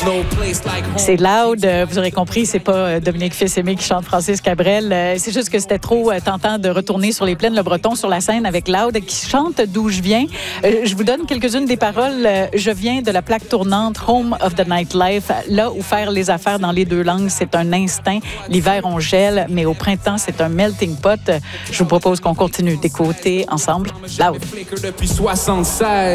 C'est Loud. Vous aurez compris, c'est pas Dominique Fils-Aimé qui chante Francis Cabrel. C'est juste que c'était trop tentant de retourner sur les plaines Le Breton sur la scène avec Loud qui chante D'où je viens. Je vous donne quelques-unes des paroles. Je viens de la plaque tournante Home of the Nightlife, là où faire les affaires dans les deux langues, c'est un instinct. L'hiver, on gèle, mais au printemps, c'est un melting pot. Je vous propose qu'on continue d'écouter ensemble Loud.